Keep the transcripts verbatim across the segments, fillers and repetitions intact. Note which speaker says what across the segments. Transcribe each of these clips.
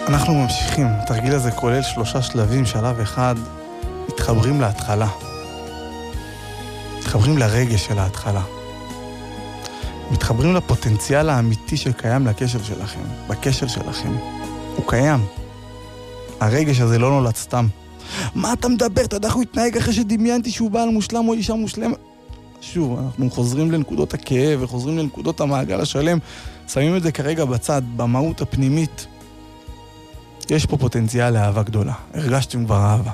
Speaker 1: אנחנו ממשיכים. התרגיל הזה כולל שלושה שלבים, שלב אחד, מתחברים להתחלה. מתחברים לרגש של ההתחלה. מתחברים לפוטנציאל האמיתי שקיים לקשר שלכם, בקשר שלכם. הוא קיים. הרגש הזה לא נולד סתם. מה אתה מדבר? אתה יודע איך הוא התנהג אחרי שדמיינתי שהוא בעל מושלם או אישה מושלם? שוב, אנחנו חוזרים לנקודות הכאב וחוזרים לנקודות המעגל השלם, שמים את זה כרגע בצד, במהות הפנימית. יש פה פוטנציאל לאהבה גדולה. הרגשתם כבר אהבה.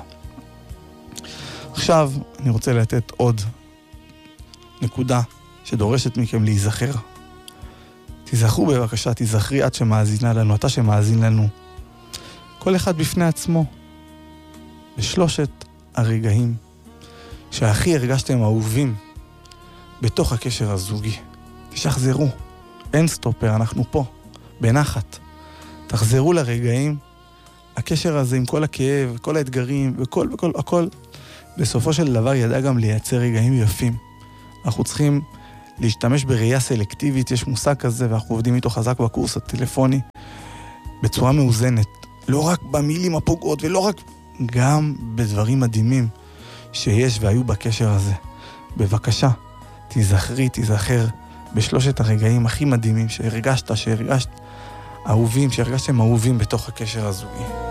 Speaker 1: עכשיו אני רוצה לתת עוד נקודה שדורשת מכם להיזכר. תיזכרו בבקשה, תיזכרי עד שמאזינה לנו, אתה שמאזין לנו. כל אחד בפני עצמו, בשלושת הרגעים שהכי הרגשתם אהובים בתוך הקשר הזוגי. תשחזרו, אין סטופר, אנחנו פה, בנחת. תחזרו לרגעים, הקשר הזה עם כל הכאב, כל האתגרים וכל וכל, הכל, בסופו של דבר ידע גם לייצר רגעים יפים. אנחנו צריכים להשתמש בראייה סלקטיבית, יש מושג כזה ואנחנו עובדים איתו חזק בקורס הטלפוני, בצורה מאוזנת, לא רק במילים הפוגעות ולא רק, גם בדברים מדהימים שיש והיו בקשר הזה. בבקשה, תיזכרי, תיזכר בשלושת הרגעים הכי מדהימים שהרגשת, שהרגשת אהובים, שהרגשתם אהובים בתוך הקשר הזוגי.